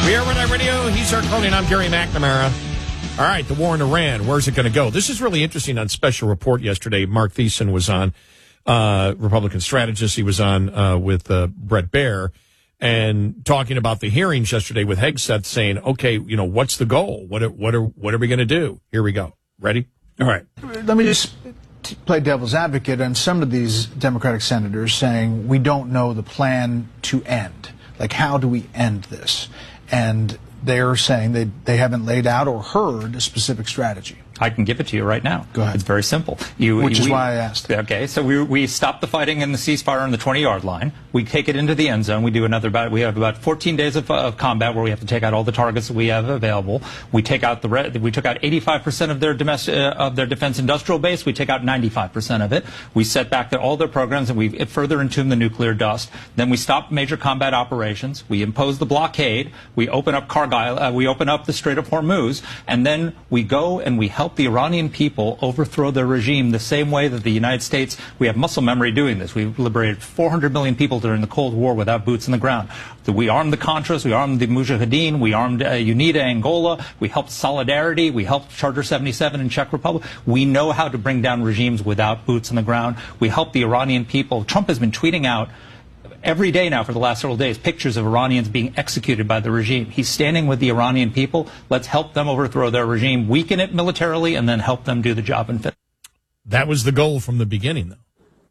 We are Red Radio. He's our Coney, and I'm Gary McNamara. All right, the war in Iran, where's it going to go? This is really interesting. On Special Report yesterday, Mark Thiessen was on, Republican strategist. He was on with Bret Baier, and talking about the hearings yesterday with Hegseth, saying, okay, you know, what's the goal? What are we going to do? Here we go. Ready? All right. Let me just play devil's advocate on some of these Democratic senators saying we don't know the plan to end. Like, how do we end this? And they're saying they haven't laid out or heard a specific strategy. I can give it to you right now. Go ahead. It's very simple. Which is why I asked. Okay, so we stop the fighting in the ceasefire on the 20-yard line. We take it into the end zone. We do we have about 14 days of combat where we have to take out all the targets that we have available. We take out we took out 85% of their defense industrial base. We take out 95% of it. We set back all their programs, and we further entomb the nuclear dust. Then we stop major combat operations. We impose the blockade. We open up Kargil. We open up the Strait of Hormuz, and then we go and we help the Iranian people overthrow their regime the same way that the United States, we have muscle memory doing this. We've liberated 400 million people during the Cold War without boots on the ground. We armed the Contras, we armed the Mujahideen, we armed UNITA Angola, we helped Solidarity, we helped Charter 77 in Czech Republic. We know how to bring down regimes without boots on the ground. We help the Iranian people. Trump has been tweeting out every day now for the last several days pictures of Iranians being executed by the regime. He's standing with the Iranian people. Let's help them overthrow their regime, weaken it militarily, and then help them do the job and fit. That was the goal from the beginning, though.